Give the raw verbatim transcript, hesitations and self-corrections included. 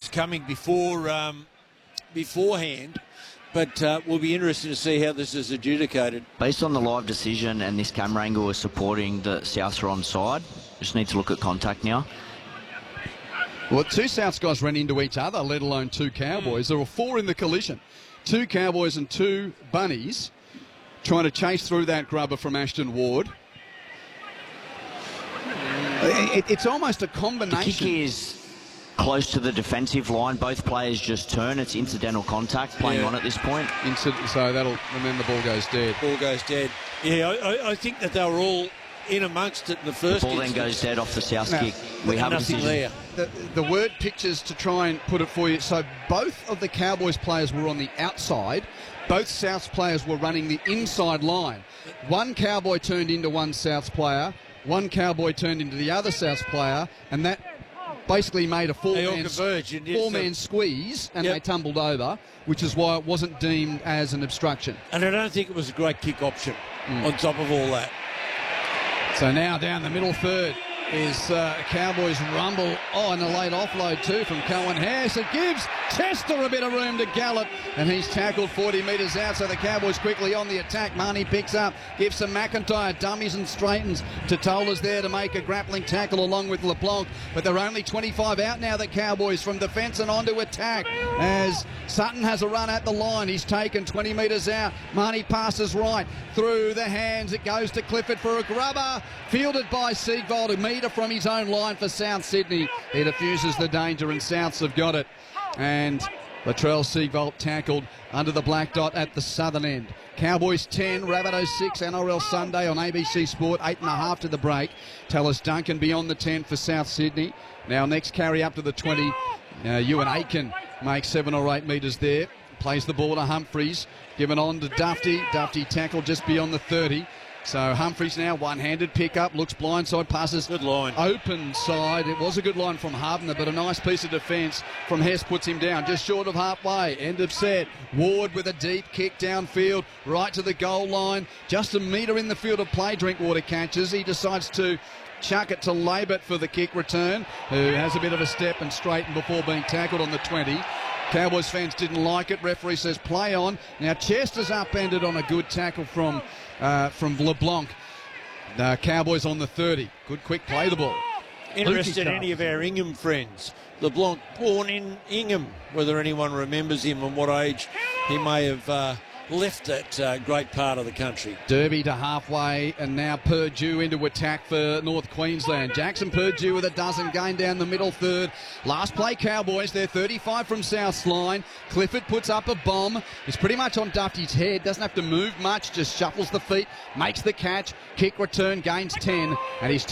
coming before um, beforehand. But uh, we'll be interested to see how this is adjudicated. Based on the live decision and this camera angle is supporting the Souths are onside. Just need to look at contact now. Well, two Souths guys ran into each other, let alone two Cowboys. There were four in the collision. Two Cowboys and two Bunnies trying to chase through that grubber from Ashton Ward. It, it's almost a combination. The kick is close to the defensive line. Both players just turn. It's incidental contact playing yeah. on at this point. Incident, so that'll, and then the ball goes dead. Ball goes dead. Yeah, I, I think that they were all in amongst it in the first The ball instance. then goes dead off the South No, kick. We have a nothing decision. there. The, the word pictures to try and put it for you. So both of the Cowboys players were on the outside. Both Souths players were running the inside line. One Cowboy turned into one Souths player. One Cowboy turned into the other Souths player. And that basically made a four-man, four-man squeeze, and yep. they tumbled over, which is why it wasn't deemed as an obstruction. And I don't think it was a great kick option mm. on top of all that. So now down the middle third is uh, Cowboys rumble. Oh, and a late offload too from Cohen Harris. It gives Chester a bit of room to gallop, and he's tackled forty metres out, so the Cowboys quickly on the attack. Marnie picks up, gives to McIntyre, dummies and straightens. Totola's there to make a grappling tackle along with LeBlanc, but they're only twenty-five out now, the Cowboys, from defence and onto attack, as Sutton has a run at the line. He's taken twenty metres out. Marnie passes right through the hands. It goes to Clifford for a grubber, fielded by Siegwald, a metre from his own line for South Sydney. He diffuses the danger, and Souths have got it. And Latrell Siegwald tackled under the black dot at the southern end. Cowboys ten, Rabbitohs six, N R L Sunday on A B C Sport, eight and a half to the break. Tallis Duncan beyond the ten for South Sydney. Now next carry up to the twenty. Now Ewan Aiken makes seven or eight metres there. Plays the ball to Humphreys. Given on to Dufty. Dufty tackled just beyond the thirty. So Humphreys now one-handed pick-up, looks blindside, passes. Good line. Open side. It was a good line from Harbner, but a nice piece of defence from Hess puts him down just short of halfway. End of set. Ward with a deep kick downfield, right to the goal line. Just a metre in the field of play, Drinkwater catches. He decides to chuck it to Labert for the kick return, who has a bit of a step and straighten before being tackled on the twenty. Cowboys fans didn't like it. Referee says play on. Now Chester's upended on a good tackle from uh, from LeBlanc. The Cowboys on the thirty. Good quick play the ball. Interested in any of our Ingham friends. LeBlanc born in Ingham, whether anyone remembers him and what age he may have uh, left that uh, great part of the country. Derby to halfway, and now Purdue into attack for North Queensland. Jackson Purdue with a dozen, gain down the middle third. Last play Cowboys, they're thirty-five from South's line. Clifford puts up a bomb. He's pretty much on Dufty's head, doesn't have to move much, just shuffles the feet, makes the catch. Kick return, gains ten, and he's